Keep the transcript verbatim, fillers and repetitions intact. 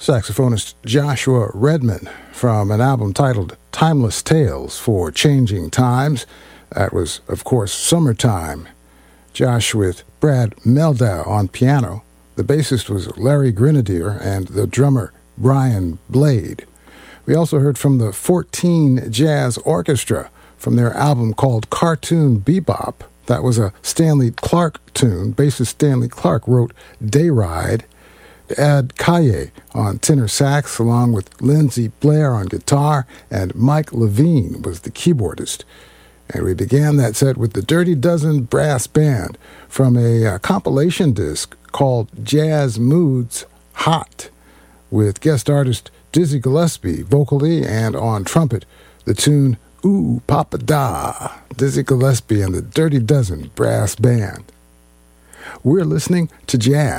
saxophonist Joshua Redman from an album titled Timeless Tales for Changing Times. That was, of course, Summertime. Josh with Brad Meldau on piano. The bassist was Larry Grenadier and the drummer Brian Blade. We also heard from the fourteen Jazz Orchestra from their album called Cartoon Bebop. That was a Stanley Clarke tune. Bassist Stanley Clarke wrote Dayride. Ad Kaye on tenor sax, along with Lindsey Blair on guitar, and Mike Levine was the keyboardist. And we began that set with the Dirty Dozen Brass Band from a uh, compilation disc called Jazz Moods Hot, with guest artist Dizzy Gillespie vocally and on trumpet, the tune Ooh Papa Da, Dizzy Gillespie and the Dirty Dozen Brass Band. We're listening to jazz.